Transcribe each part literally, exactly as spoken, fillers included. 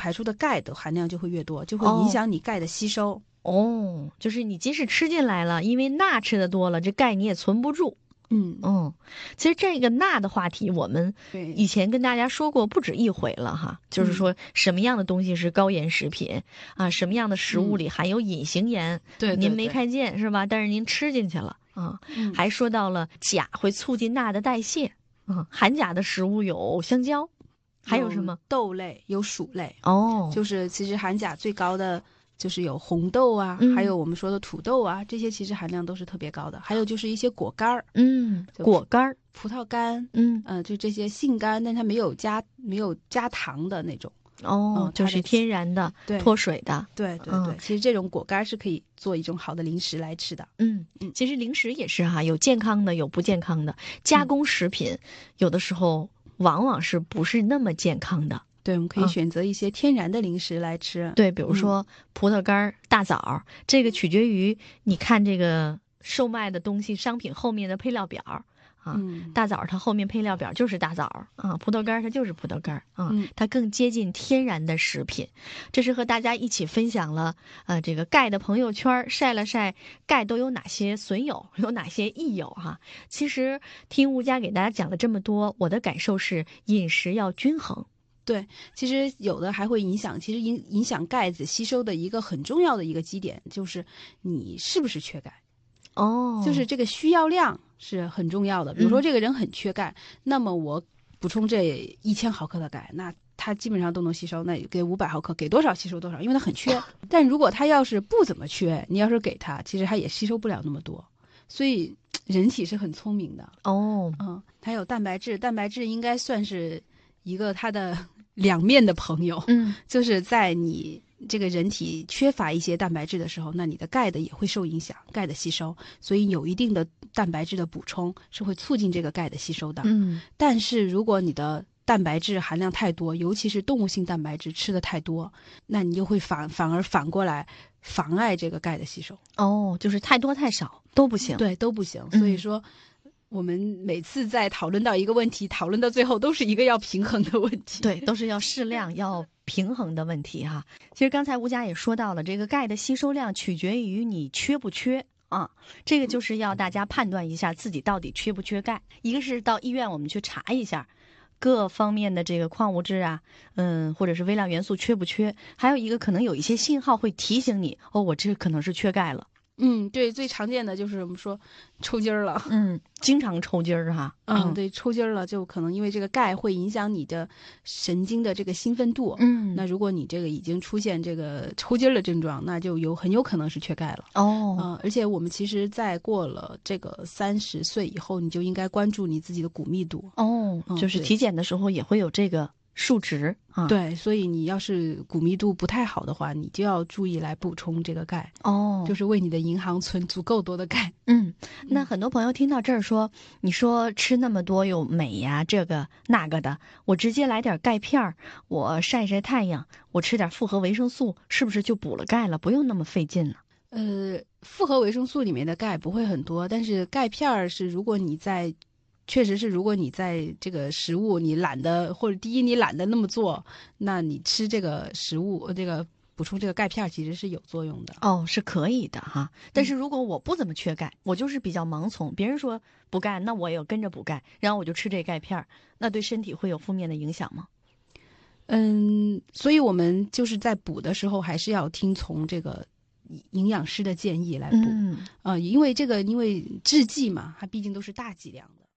排出的钙的含量就会越多，就会影响你钙的吸收。 哦，就是你即使吃进来了，因为钠吃的多了，这钙你也存不住。 嗯嗯，其实这个钠的话题，我们以前跟大家说过不止一回了哈，就是说什么样的东西是高盐食品、嗯、啊，什么样的食物里含有隐形盐， 对、嗯， 您没看见是吧？但是您吃进去了啊、嗯。还说到了钾会促进钠的代谢啊、嗯，含钾的食物有香蕉，还有什么豆类，有薯类哦， 就是其实含钾最高的。就是有红豆啊、嗯，还有我们说的土豆啊，这些其实含量都是特别高的。还有就是一些果干儿， 嗯，果干儿、 葡萄干， 嗯， 呃，就这些杏干，但它没有加没有加糖的那种。 哦，嗯、就是天然的，脱水的。 对对 对, 对、嗯，其实这种果干是可以做一种好的零食来吃的。 嗯嗯，其实零食也是哈，有健康的，有不健康的。加工食品、嗯、有的时候往往是不是那么健康的。 对，我们可以选择一些天然的零食来吃。 嗯、对，比如说葡萄干、大枣、嗯，这个取决于你看这个售卖的东西商品后面的配料表啊。 嗯、 大枣它后面配料表就是大枣啊，葡萄干它就是葡萄干啊、 嗯， 它更接近天然的食品。这是和大家一起分享了呃这个钙的朋友圈，晒了晒钙都有哪些损友，有哪些益友哈、啊。其实听吴佳给大家讲了这么多，我的感受是饮食要均衡。 对，其实有的还会影响，其实影影响钙质吸收的一个很重要的一个基点，就是你是不是缺钙。 哦， 就是这个需要量是很重要的。比如说这个人很缺钙，嗯、那么我补充这一千毫克的钙，那他基本上都能吸收，那给五百毫克，给多少吸收多少，因为他很缺。但如果他要是不怎么缺，你要是给他，其实他也吸收不了那么多。所以人体是很聪明的。 哦， 嗯，还有蛋白质，蛋白质应该算是一个它的两面的朋友。 嗯， 就是在你这个人体缺乏一些蛋白质的时候，那你的钙的也会受影响，钙的吸收，所以有一定的蛋白质的补充是会促进这个钙的吸收的。 嗯， 但是如果你的蛋白质含量太多，尤其是动物性蛋白质吃的太多，那你就会反反而反过来妨碍这个钙的吸收。 哦，就是太多太少都不行。 对，都不行。所以说、嗯、我们每次在讨论到一个问题，讨论到最后都是一个要平衡的问题。 对，都是要适量要平衡的问题哈。其实刚才吴佳也说到了，这个钙的吸收量取决于你缺不缺啊，这个就是要大家判断一下自己到底缺不缺钙。一个是到医院我们去查一下各方面的这个矿物质啊，嗯，或者是微量元素缺不缺，还有一个可能有一些信号会提醒你，哦，我这可能是缺钙了。 嗯，对，最常见的就是我们说抽筋儿了。 嗯，经常抽筋儿哈。 嗯，对，抽筋儿了就可能因为这个钙会影响你的神经的这个兴奋度。 嗯， 那如果你这个已经出现这个抽筋儿的症状，那就有很有可能是缺钙了。 哦， 嗯，而且我们其实在过了这个三十岁以后，你就应该关注你自己的骨密度。 哦，嗯、就是体检的时候也会有这个数值啊。 对，所以你要是骨密度不太好的话，你就要注意来补充这个钙。 哦， 就是为你的银行存足够多的钙。 嗯，那很多朋友听到这儿说，你说吃那么多有镁呀这个那个的，我直接来点钙片儿，我晒晒太阳，我吃点复合维生素，是不是就补了钙了？不用那么费劲了。 呃，复合维生素里面的钙不会很多，但是钙片儿是如果你在确实是如果你在这个食物你懒得，或者第一你懒得那么做，那你吃这个食物这个补充这个钙片其实是有作用的。 哦，是可以的哈。但是如果我不怎么缺钙、嗯、我就是比较盲从，别人说补钙，那我也跟着补钙，然后我就吃这钙片，那对身体会有负面的影响吗？ 嗯，所以我们就是在补的时候还是要听从这个营养师的建议来补。 嗯， 呃，因为这个因为制剂嘛，它毕竟都是大剂量的。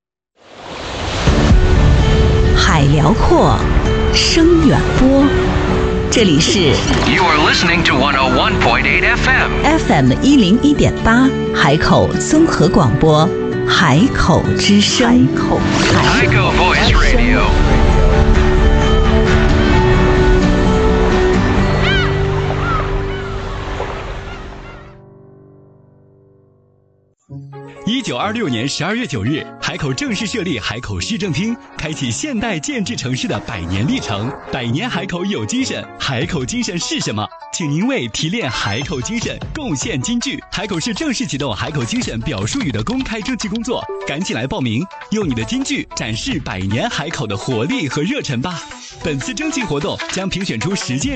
海辽阔，声远播，这里是 You are listening to one oh one point eight F M F M 一零一点八海口综合广播，海口之声，海口海口 Voice Radio。 一九二六年十二月九日，海口正式设立海口市政厅，开启现代建制城市的百年历程。百年海口有精神，海口精神是什么？请您为提炼海口精神贡献金句。海口市正式启动海口精神表述语的公开征集工作，赶紧来报名，用你的金句展示百年海口的活力和热忱吧。本次征集活动将评选出十件